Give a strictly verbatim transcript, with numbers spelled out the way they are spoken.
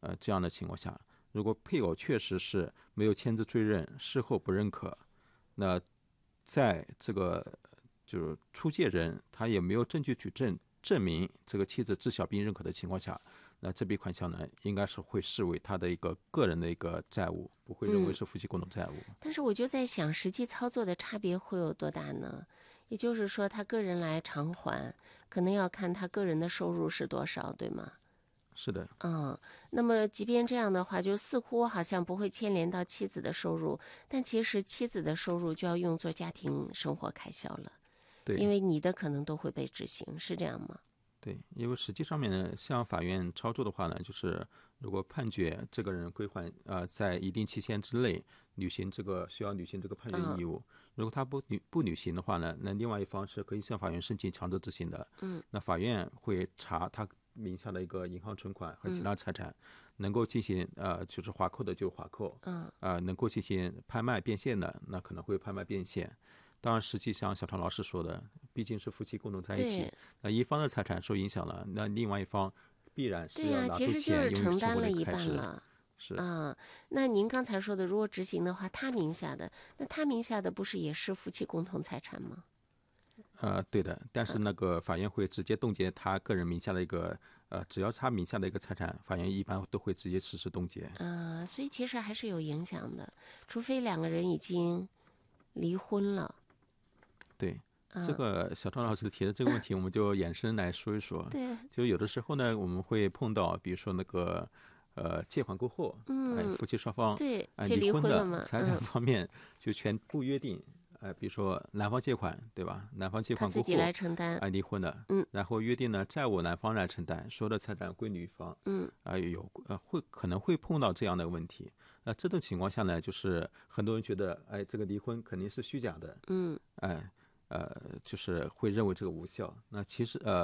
呃这样的情况下，如果配偶确实是没有签字追认，事后不认可，那在这个就是出借人他也没有证据举证证明这个妻子知晓并认可的情况下，那这笔款项呢，应该是会视为他的一个个人的一个债务，不会认为是夫妻共同债务。 嗯、但是我就在想，实际操作的差别会有多大呢？也就是说，他个人来偿还，可能要看他个人的收入是多少，对吗？ 是的。 嗯，那么即便这样的话，就似乎好像不会牵连到妻子的收入，但其实妻子的收入就要用作家庭生活开销了。 对， 因为你的可能都会被执行，是这样吗？ 对，因为实际上面呢，像法院操作的话呢，就是如果判决这个人归还呃在一定期限之内履行这个需要履行这个判决义务，嗯、如果他不履不履行的话呢，那另外一方是可以向法院申请强制执行的。 嗯， 那法院会查他名下的一个银行存款和其他财产，嗯、能够进行呃就是划扣的就划扣， 嗯， 啊、呃、能够进行拍卖变现的，那可能会拍卖变现。当然，实际上小常老师说的，毕竟是夫妻共同在一起，那一方的财产受影响了，那另外一方必然是要拿出钱用于生活的开支。是啊，那您刚才说的，如果执行的话，他名下的，那他名下的不是也是夫妻共同财产吗？ 呃，对的，但是那个法院会直接冻结他个人名下的一个，呃，只要他名下的一个财产，法院一般都会直接实施冻结。 啊、呃，所以其实还是有影响的，除非两个人已经离婚了。 对，这个小常老师提的这个问题，我们就延伸来说一说。 对， 就有的时候呢，我们会碰到，比如说那个呃借款过后， 嗯， 哎，夫妻双方对哎离婚的财产方面就全部约定，哎、呃，比如说男方借款，对吧？男方借款过后他自己来承担， 哎，离婚了， 嗯， 然后约定呢债务男方来承担，所有的财产归女方， 嗯， 啊、呃，有呃会可能会碰到这样的问题。那这种情况下呢，就是很多人觉得，哎，这个离婚肯定是虚假的， 嗯， 哎。呃，就是会认为这个无效。那其实呃。